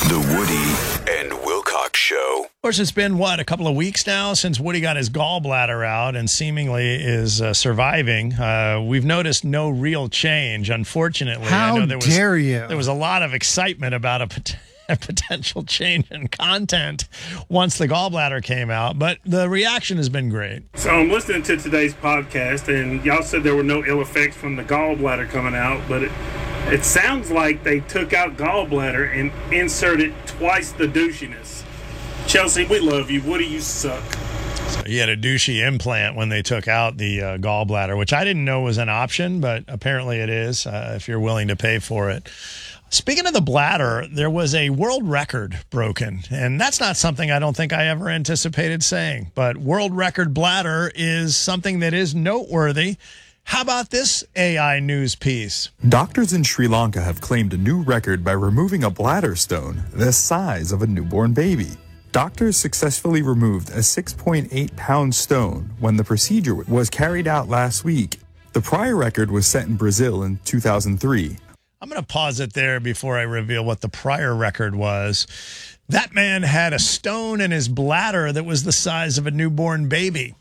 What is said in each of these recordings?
The Woody and Wilcox Show. Of course, it's been, a couple of weeks now since Woody got his gallbladder out and seemingly is surviving. We've noticed no real change, unfortunately. How I know dare you? There was a lot of excitement about a potential change in content once the gallbladder came out, but the reaction has been great. So I'm listening to today's podcast, and y'all said there were no ill effects from the gallbladder coming out, but it sounds like they took out gallbladder and inserted twice the douchiness. Chelsea, we love you. Woody, you suck. So he had a douchey implant when they took out the gallbladder, which I didn't know was an option, but apparently it is if you're willing to pay for it. Speaking of the bladder, there was a world record broken, and that's not something I don't think I ever anticipated saying, but world record bladder is something that is noteworthy. How about this AI news piece? Doctors in Sri Lanka have claimed a new record by removing a bladder stone the size of a newborn baby. Doctors successfully removed a 6.8-pound stone when the procedure was carried out last week. The prior record was set in Brazil in 2003. I'm going to pause it there before I reveal what the prior record was. That man had a stone in his bladder that was the size of a newborn baby.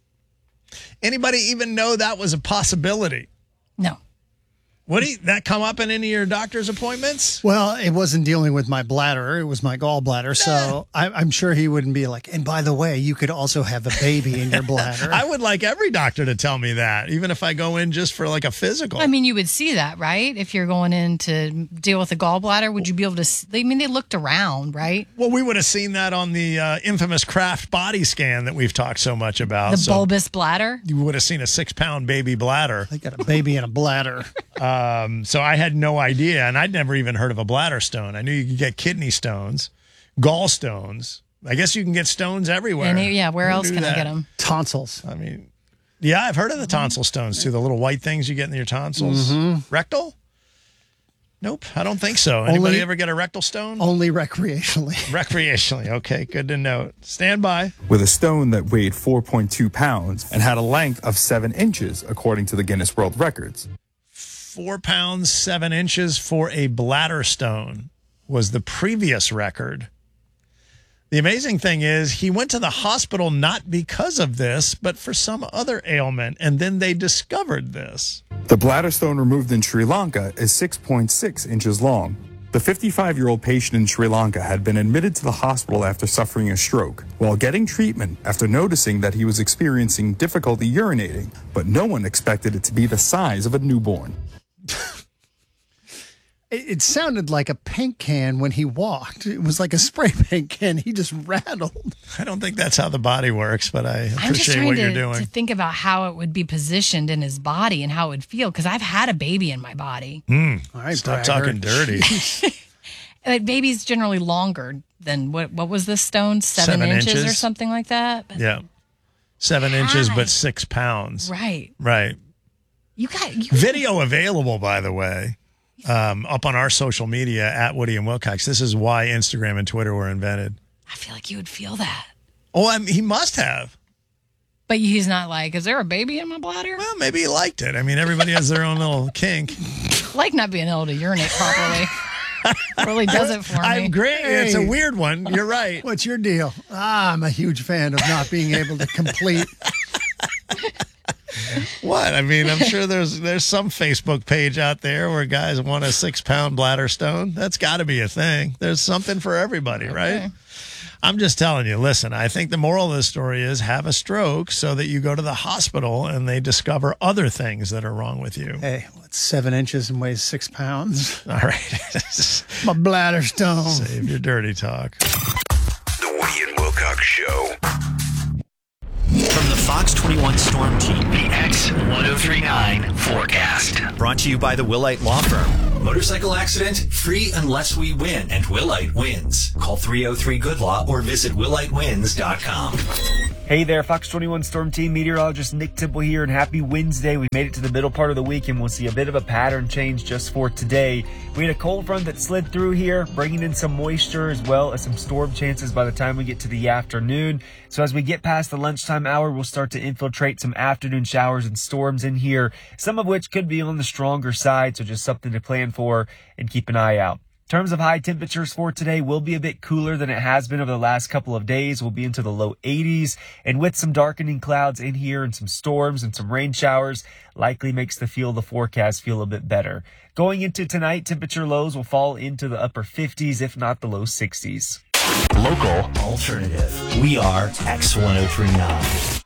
Anybody even know that was a possibility? No. Woody, that come up in any of your doctor's appointments? Well, it wasn't dealing with my bladder. It was my gallbladder. So I'm sure he wouldn't be like, and by the way, you could also have a baby in your bladder. I would like every doctor to tell me that, even if I go in just for like a physical. I mean, you would see that, right? If you're going in to deal with a gallbladder, would you be able to? I mean, they looked around, right? Well, we would have seen that on the infamous Kraft body scan that we've talked so much about. The bulbous bladder? You would have seen a 6-pound baby bladder. I got a baby in a bladder. So I had no idea, and I'd never even heard of a bladder stone. I knew you could get kidney stones, gallstones. I guess you can get stones everywhere. Where else can I get them? Tonsils. I mean, yeah, I've heard of the tonsil stones, too, the little white things you get in your tonsils. Mm-hmm. Rectal? Nope, I don't think so. Anybody ever get a rectal stone? Only recreationally. Recreationally. Okay, good to know. Stand by. With a stone that weighed 4.2 pounds and had a length of 7 inches, according to the Guinness World Records. 4 pounds, 7 inches for a bladder stone was the previous record. The amazing thing is he went to the hospital not because of this, but for some other ailment, and then they discovered this. The bladder stone removed in Sri Lanka is 6.6 inches long. The 55-year-old patient in Sri Lanka had been admitted to the hospital after suffering a stroke while getting treatment after noticing that he was experiencing difficulty urinating, but no one expected it to be the size of a newborn. It sounded like a paint can when he walked. It was like a spray paint can. He just rattled. I don't think that's how the body works, but I I'm just appreciate trying what you're doing. to think about how it would be positioned in his body and how it would feel, because I've had a baby in my body. All right, Stop bragger. talking dirty. Baby's generally longer than what was this stone? 7 inches or something like that? But Yeah. 7 inches, but 6 pounds. Right. Right. You got Video available, by the way, up on our social media at Woody and Wilcox. This is why Instagram and Twitter were invented. I feel like you would feel that. Oh, he must have. But he's not like, is there a baby in my bladder? Well, maybe he liked it. I mean, everybody has their own little kink. Like not being able to urinate properly. Really does it for me. I agree. It's a weird one. You're right. What's your deal? I'm a huge fan of not being able to complete. What? I mean, I'm sure there's some Facebook page out there where guys want a 6-pound bladder stone. That's got to be a thing. There's something for everybody, right? I'm just telling you, listen, I think the moral of the story is have a stroke so that you go to the hospital and they discover other things that are wrong with you. Hey, it's 7 inches and weighs 6 pounds. All right. My bladder stone. Save your dirty talk. The Woody and Wilcox Show. From the Fox 21 Storm Team, the X1039 forecast. Brought to you by the Willite Law Firm. Motorcycle accident? Free unless we win, and Willite wins. Call 303-GOOD-LAW or visit willitewins.com. Hey there, Fox 21 Storm Team meteorologist Nick Temple here, and happy Wednesday. We made it to the middle part of the week, and we'll see a bit of a pattern change just for today. We had a cold front that slid through here, bringing in some moisture as well as some storm chances by the time we get to the afternoon. So as we get past the lunchtime hour, we'll start to infiltrate some afternoon showers and storms in here, some of which could be on the stronger side, so just something to plan for and keep an eye out. In terms of high temperatures for today, will be a bit cooler than it has been over the last couple of days. We'll be into the low 80s, and with some darkening clouds in here and some storms and some rain showers, likely makes the forecast feel a bit better. Going into tonight, temperature lows will fall into the upper 50s, if not the low 60s. Local alternative. We are X1039.